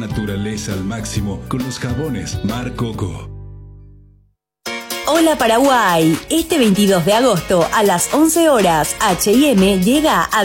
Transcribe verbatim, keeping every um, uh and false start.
naturaleza al máximo con los jabones Mar Coco. Hola Paraguay, este veintidós de agosto a las once horas H y M llega a